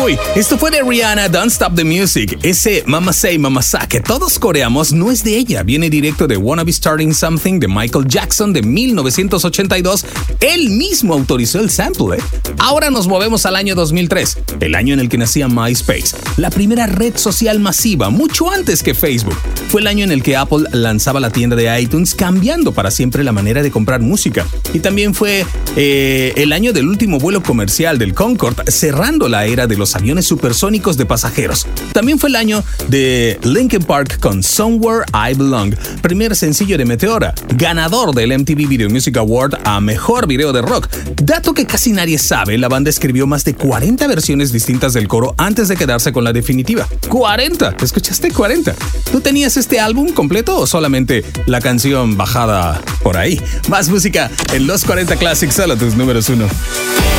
Uy, esto fue de Rihanna, Don't Stop the Music. Ese Mama Say, Mama Sa que todos coreamos no es de ella. Viene directo de Wanna Be Starting Something de Michael Jackson de 1982. Él mismo autorizó el sample, ¿eh? Ahora nos movemos al año 2003, el año en el que nacía MySpace, la primera red social masiva, mucho antes que Facebook. Fue el año en el que Apple lanzaba la tienda de iTunes, cambiando para siempre la manera de comprar música. Y también fue el año del último vuelo comercial del Concorde, cerrando la era de los aviones supersónicos de pasajeros. También fue el año de Linkin Park con Somewhere I Belong, primer sencillo de Meteora, ganador del MTV Video Music Award a Mejor Video de Rock. Dato que casi nadie sabe, la banda escribió más de 40 versiones distintas del coro antes de quedarse con la definitiva. ¡40! ¿Escuchaste 40? ¿Tú tenías este álbum completo o solamente la canción bajada por ahí? Más música en los 40 Classics, solo tus números 1.